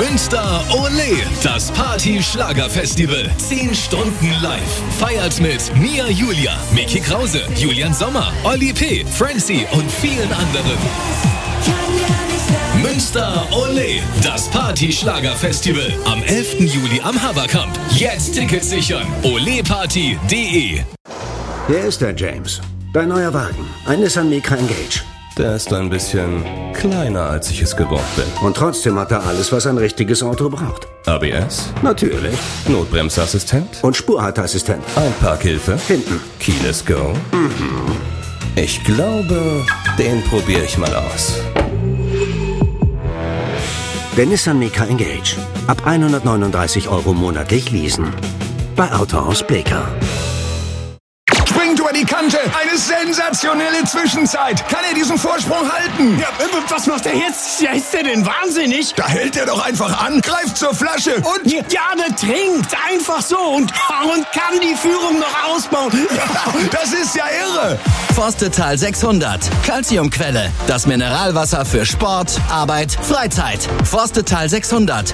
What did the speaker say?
Münster Ole, das Party-Schlager-Festival. 10 Stunden live. Feiert mit Mia Julia, Micky Krause, Julian Sommer, Oli P., Francie und vielen anderen. Münster Ole, das Party-Schlager-Festival. Am 11. Juli am Haberkamp. Jetzt Tickets sichern. oleparty.de. Hier ist der James. Dein neuer Wagen. Ein Nissan Micra Engage. Der ist ein bisschen kleiner, als ich es gewohnt bin. Und trotzdem hat er alles, was ein richtiges Auto braucht. ABS? Natürlich. Notbremsassistent? Und Spurhalteassistent. Einparkhilfe? Hinten. Keyless Go? Ich glaube, den probiere ich mal aus. Der Nissan Micra Engage. Ab 139 € monatlich leasen. Bei Autohaus Bleecker. Springt über die Kante. Eine sensationelle Zwischenzeit. Kann er diesen Vorsprung halten? Ja, was macht er jetzt? Ja, ist der denn wahnsinnig? Da hält er doch einfach an, greift zur Flasche und... Ja, der trinkt einfach so und kann die Führung noch ausbauen. Das ist ja irre. Forstetal 600. Calciumquelle. Das Mineralwasser für Sport, Arbeit, Freizeit. Forstetal 600.